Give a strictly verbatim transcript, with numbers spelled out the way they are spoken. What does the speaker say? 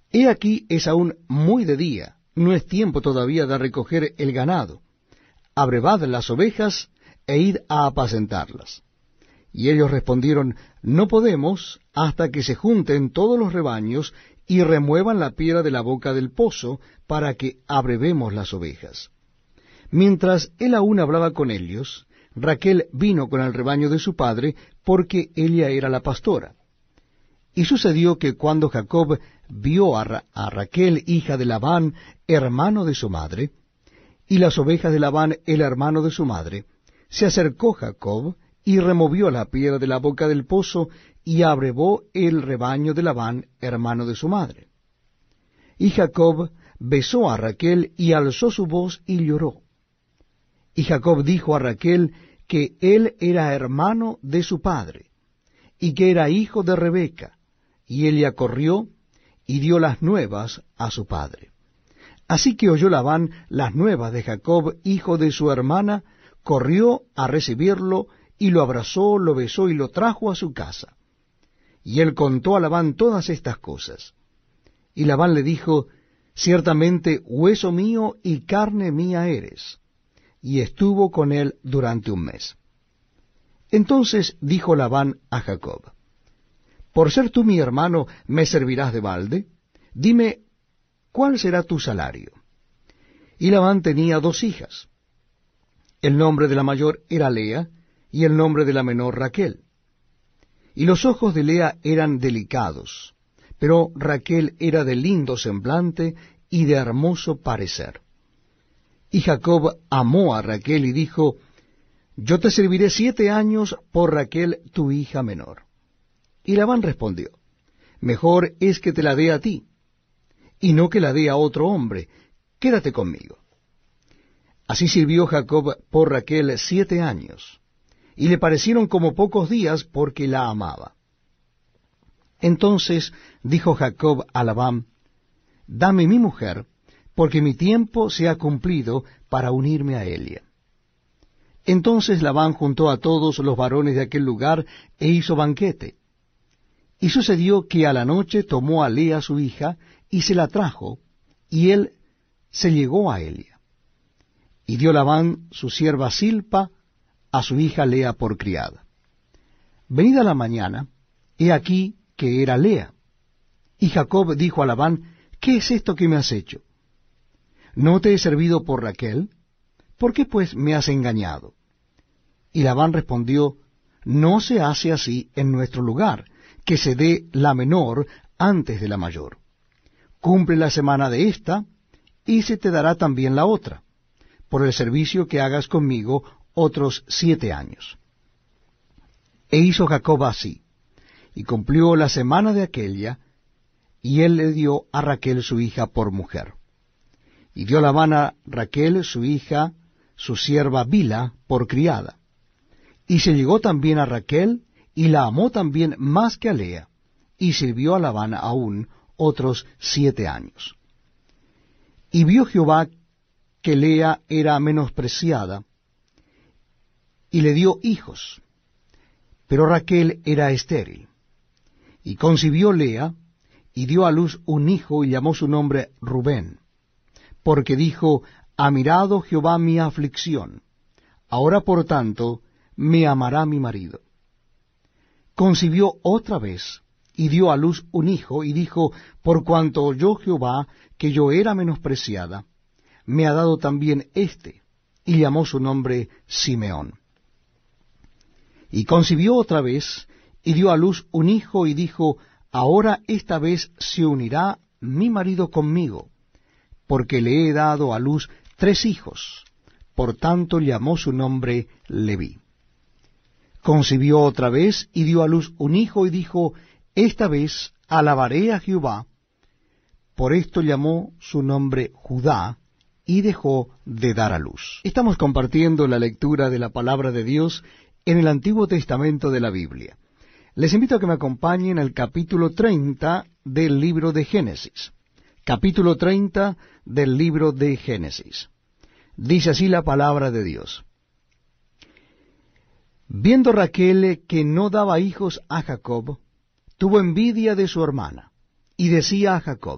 He aquí es aún muy de día, no es tiempo todavía de recoger el ganado. Abrevad las ovejas e id a apacentarlas. Y ellos respondieron, no podemos hasta que se junten todos los rebaños y remuevan la piedra de la boca del pozo para que abrevemos las ovejas. Mientras él aún hablaba con ellos, Raquel vino con el rebaño de su padre, porque ella era la pastora. Y sucedió que cuando Jacob vio a, Ra a Raquel, hija de Labán, hermano de su madre, y las ovejas de Labán, el hermano de su madre, se acercó Jacob y removió la piedra de la boca del pozo y abrevó el rebaño de Labán, hermano de su madre. Y Jacob besó a Raquel y alzó su voz y lloró. Y Jacob dijo a Raquel que él era hermano de su padre, y que era hijo de Rebeca, y ella corrió y dio las nuevas a su padre. Así que oyó Labán las nuevas de Jacob, hijo de su hermana, corrió a recibirlo, y lo abrazó, lo besó y lo trajo a su casa. Y él contó a Labán todas estas cosas. Y Labán le dijo, ciertamente hueso mío y carne mía eres. Y estuvo con él durante un mes. Entonces dijo Labán a Jacob, por ser tú mi hermano, ¿me servirás de balde? Dime, ¿cuál será tu salario? Y Labán tenía dos hijas. El nombre de la mayor era Lea, y el nombre de la menor Raquel. Y los ojos de Lea eran delicados, pero Raquel era de lindo semblante y de hermoso parecer. Y Jacob amó a Raquel y dijo, yo te serviré siete años por Raquel tu hija menor. Y Labán respondió, mejor es que te la dé a ti, y no que la dé a otro hombre, quédate conmigo. Así sirvió Jacob por Raquel siete años, y le parecieron como pocos días porque la amaba. Entonces dijo Jacob a Labán, dame mi mujer, porque mi tiempo se ha cumplido para unirme a ella. Entonces Labán juntó a todos los varones de aquel lugar e hizo banquete. Y sucedió que a la noche tomó a Lea su hija, y se la trajo, y él se llegó a ella. Y dio Labán su sierva Silpa a su hija Lea por criada. Venida la mañana, he aquí que era Lea. Y Jacob dijo a Labán, ¿qué es esto que me has hecho? ¿No te he servido por Raquel? ¿Por qué pues me has engañado? Y Labán respondió, no se hace así en nuestro lugar, que se dé la menor antes de la mayor. Cumple la semana de esta, y se te dará también la otra, por el servicio que hagas conmigo otros siete años. E hizo Jacob así, y cumplió la semana de aquella, y él le dio a Raquel su hija por mujer. Y dio Labán a Raquel su hija, su sierva Bila, por criada. Y se llegó también a Raquel, y la amó también más que a Lea, y sirvió a Labán aún otros siete años. Y vio Jehová que Lea era menospreciada, y le dio hijos, pero Raquel era estéril. Y concibió Lea, y dio a luz un hijo, y llamó su nombre Rubén, porque dijo, ha mirado Jehová mi aflicción, ahora por tanto me amará mi marido. Concibió otra vez, y dio a luz un hijo, y dijo, por cuanto oyó Jehová que yo era menospreciada, me ha dado también éste, y llamó su nombre Simeón. Y concibió otra vez, y dio a luz un hijo, y dijo, ahora esta vez se unirá mi marido conmigo, porque le he dado a luz tres hijos, por tanto llamó su nombre Leví. Concibió otra vez, y dio a luz un hijo, y dijo, esta vez alabaré a Jehová, por esto llamó su nombre Judá, y dejó de dar a luz. Estamos compartiendo la lectura de la palabra de Dios en el Antiguo Testamento de la Biblia. Les invito a que me acompañen al capítulo treinta del libro de Génesis. Capítulo treinta del libro de Génesis. Dice así la palabra de Dios. Viendo Raquel que no daba hijos a Jacob, tuvo envidia de su hermana, y decía a Jacob,